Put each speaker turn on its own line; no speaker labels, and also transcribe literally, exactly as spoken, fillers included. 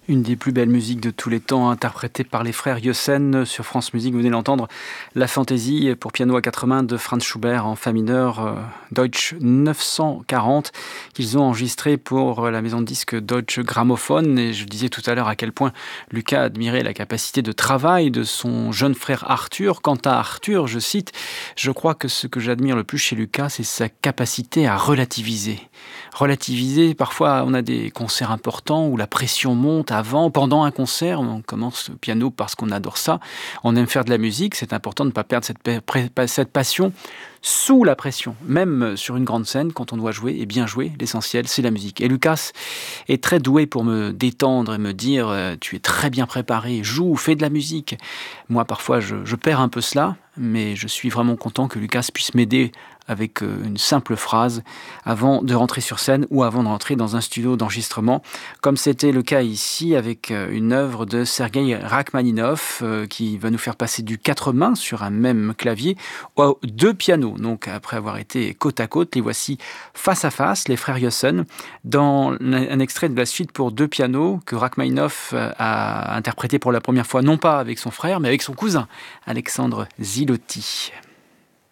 Une des plus belles musiques de tous les temps, interprétée par les frères Jossen sur France Musique. Vous venez d'entendre la fantaisie pour piano à quatre mains de Franz Schubert en fa mineur, euh, Deutsch neuf cent quarante, qu'ils ont enregistré pour la maison de disques Deutsche Grammophon. Et je disais tout à l'heure à quel point Lucas admirait la capacité de travail de son jeune frère Arthur. Quant à Arthur, je cite, « Je crois que ce que j'admire le plus chez Lucas, c'est sa capacité à relativiser. » Relativiser, parfois on a des concerts importants où la pression monte avant, pendant un concert, on commence le piano parce qu'on adore ça, on aime faire de la musique, c'est important de ne pas perdre cette, pa- cette passion sous la pression, même sur une grande scène, quand on doit jouer et bien jouer, l'essentiel c'est la musique. Et Lucas est très doué pour me détendre et me dire euh, tu es très bien préparé, joue, fais de la musique. Moi parfois je, je perds un peu cela, mais je suis vraiment content que Lucas puisse m'aider avec une simple phrase avant de rentrer sur scène ou avant de rentrer dans un studio d'enregistrement, comme c'était le cas ici avec une œuvre de Sergueï Rachmaninov qui va nous faire passer du quatre mains sur un même clavier aux deux pianos. Donc après avoir été côte à côte, les voici face à face, les frères Jossen, dans un extrait de la suite pour deux pianos que Rachmaninov a interprété pour la première fois, non pas avec son frère, mais avec son cousin, Alexandre Zilotti.